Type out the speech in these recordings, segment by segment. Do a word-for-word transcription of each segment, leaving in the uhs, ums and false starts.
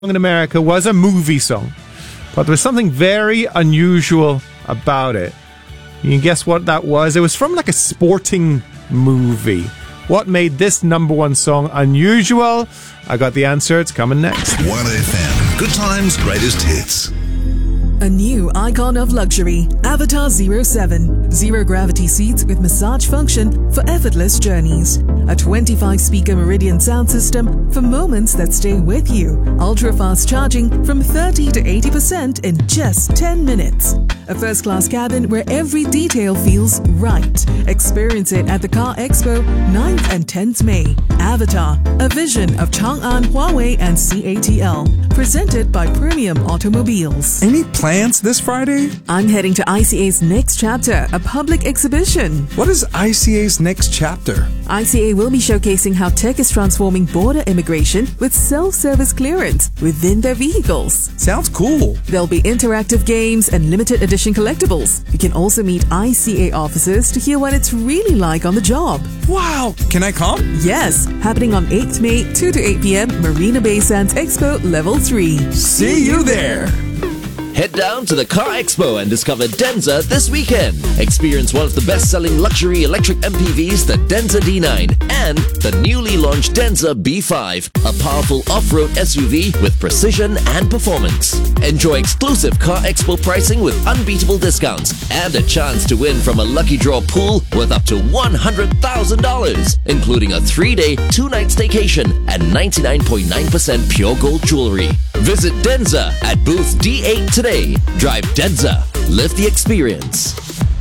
in America was a movie song, but there was something very unusual about it. You can guess what that was? It was from like a sporting movie. What made this number one song unusual? I got the answer. It's coming next. one F M. Good times, greatest hits. A new icon of luxury, Avatar Zero seven. Zero gravity seats with massage function for effortless journeys. A twenty-five speaker Meridian sound system for moments that stay with you. Ultra fast charging from thirty to eighty percent in just ten minutes. A first class cabin where every detail feels right. Experience it at the Car Expo ninth and tenth May. Avatar, a vision of Chang'an, Huawei and C A T L. Presented by Premium Automobiles. Any plans this Friday? I'm heading to I C A's Next Chapter, a public exhibition. What is I C A's Next Chapter? I C A will be showcasing how tech is transforming border immigration with self-service clearance within their vehicles. Sounds cool. There'll be interactive games and limited edition collectibles. You can also meet I C A officers to hear what it's really like on the job. Wow! Can I come? Yes, happening on eighth May, two to eight p.m. Marina Bay Sands Expo Level three. See you there! Head down to the Car Expo and discover Denza this weekend. Experience one of the best-selling luxury electric M P Vs, the Denza D nine, and the newly launched Denza B five, a powerful off-road S U V with precision and performance. Enjoy exclusive Car Expo pricing with unbeatable discounts and a chance to win from a lucky draw pool worth up to one hundred thousand dollars, including a three-day, two-night staycation and ninety-nine point nine percent pure gold jewelry. Visit Denza at booth D eight today. Drive Denza. Live the experience.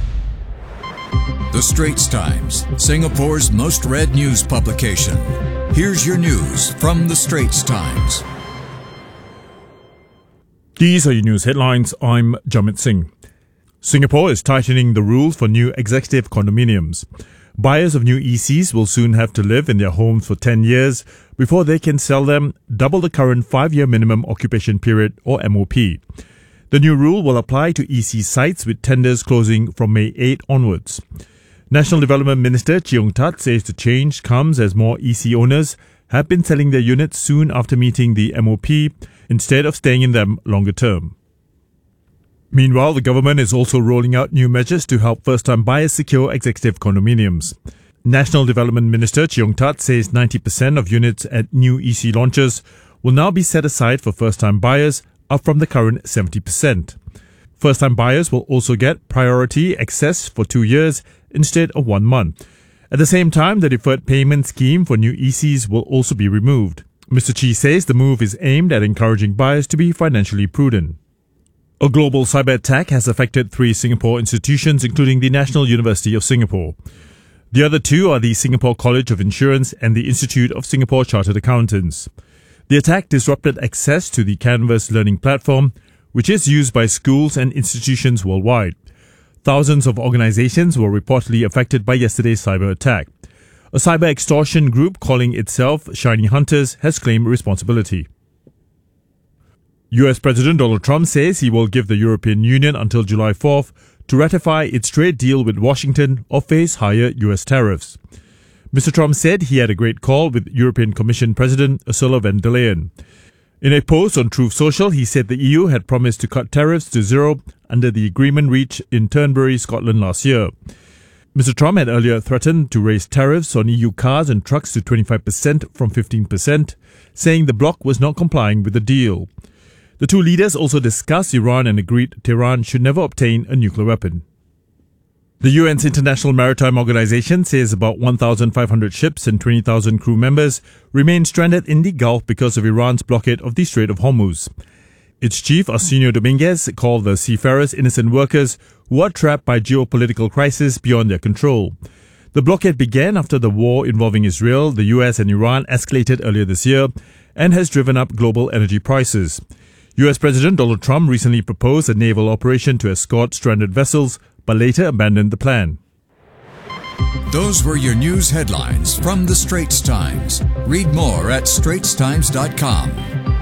The Straits Times, Singapore's most read news publication. Here's your news from The Straits Times. These are your news headlines. I'm Jamit Singh. Singapore is tightening the rules for new executive condominiums. Buyers of new E Cs will soon have to live in their homes for ten years before they can sell them, double the current five-year minimum occupation period or M O P. The new rule will apply to E C sites with tenders closing from May eighth onwards. National Development Minister Cheong Tat says the change comes as more E C owners have been selling their units soon after meeting the M O P instead of staying in them longer term. Meanwhile, the government is also rolling out new measures to help first-time buyers secure executive condominiums. National Development Minister Cheong Tat says ninety percent of units at new E C launches will now be set aside for first-time buyers, up from the current seventy percent. First-time buyers will also get priority access for two years instead of one month. At the same time, the deferred payment scheme for new E Cs will also be removed. Mister Chi says the move is aimed at encouraging buyers to be financially prudent. A global cyber attack has affected three Singapore institutions, including the National University of Singapore. The other two are the Singapore College of Insurance and the Institute of Singapore Chartered Accountants. The attack disrupted access to the Canvas learning platform, which is used by schools and institutions worldwide. Thousands of organizations were reportedly affected by yesterday's cyber attack. A cyber extortion group calling itself Shiny Hunters has claimed responsibility. U S President Donald Trump says he will give the European Union until July fourth to ratify its trade deal with Washington or face higher U S tariffs. Mister Trump said he had a great call with European Commission President Ursula von der Leyen. In a post on Truth Social, he said the E U had promised to cut tariffs to zero under the agreement reached in Turnberry, Scotland last year. Mister Trump had earlier threatened to raise tariffs on E U cars and trucks to twenty-five percent from fifteen percent, saying the bloc was not complying with the deal. The two leaders also discussed Iran and agreed Tehran should never obtain a nuclear weapon. The U N's International Maritime Organization says about one thousand five hundred ships and twenty thousand crew members remain stranded in the Gulf because of Iran's blockade of the Strait of Hormuz. Its chief, Arsenio Dominguez, called the seafarers innocent workers who are trapped by geopolitical crisis beyond their control. The blockade began after the war involving Israel, the U S and Iran escalated earlier this year and has driven up global energy prices. U S President Donald Trump recently proposed a naval operation to escort stranded vessels, but later abandoned the plan. Those were your news headlines from The Straits Times. Read more at straits times dot com.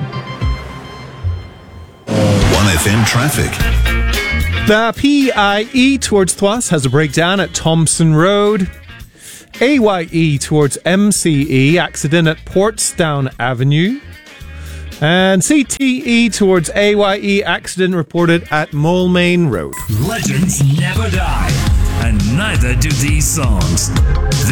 one F M traffic. The P I E towards Thwas has a breakdown at Thompson Road. A Y E towards M C E, accident at Portsdown Avenue. And C T E towards A Y E, accident reported at Moulmein Road. Legends never die, and neither do these songs.